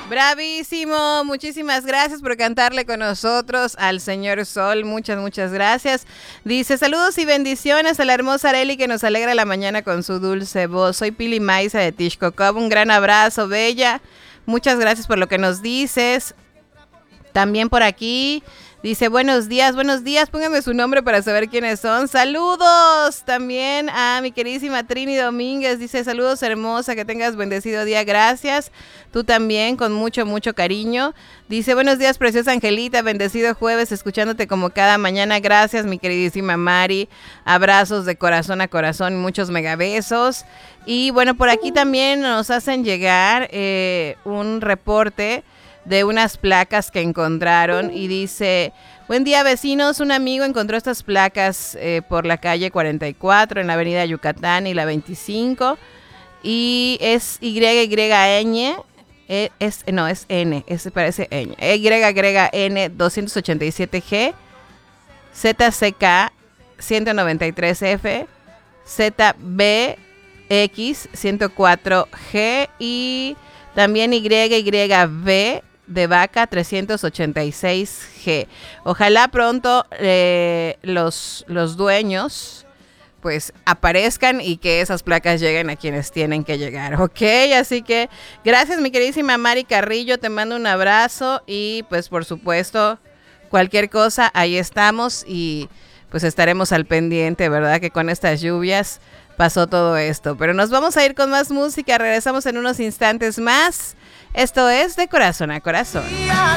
Bravísimo, muchísimas gracias por cantarle con nosotros al señor Sol, muchas gracias. Dice, saludos y bendiciones a la hermosa Arely que nos alegra la mañana con su dulce voz. Soy Pili Maiza de Tixcocop, un gran abrazo, bella. Muchas gracias por lo que nos dices. También por aquí dice, buenos días, pónganme su nombre para saber quiénes son. Saludos también a mi queridísima Trini Domínguez, dice, saludos hermosa, que tengas bendecido día, gracias. Tú también, con mucho cariño. Dice, buenos días, preciosa Angelita, bendecido jueves, escuchándote como cada mañana, gracias mi queridísima Mari. Abrazos de corazón a corazón, muchos megabesos. Y bueno, por aquí también nos hacen llegar un reporte de unas placas que encontraron y dice, buen día vecinos, un amigo encontró estas placas por la calle 44 en la avenida Yucatán y la 25 y es YYN, es N, parece N, YYN 287G, ZCK 193F, ZBX 104G y también YYB de vaca 386G. Ojalá pronto los dueños pues aparezcan y que esas placas lleguen a quienes tienen que llegar, ¿ok? Así que gracias mi queridísima Mari Carrillo, te mando un abrazo y pues por supuesto cualquier cosa ahí estamos y pues estaremos al pendiente, ¿verdad? Que con estas lluvias pasó todo esto, pero nos vamos a ir con más música, regresamos en unos instantes más. Esto es De Corazón a Corazón.